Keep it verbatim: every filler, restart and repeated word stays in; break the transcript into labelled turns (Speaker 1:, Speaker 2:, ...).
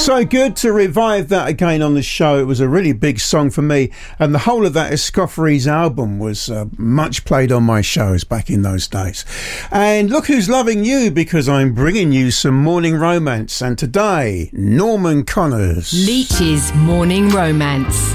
Speaker 1: So good to revive that again on the show. It was a really big song for me, and the whole of that Escoffrey's album was uh, much played on my shows back in those days. And look who's loving you, because I'm bringing you some morning romance, and today Norman Connors.
Speaker 2: Leach's Morning Romance.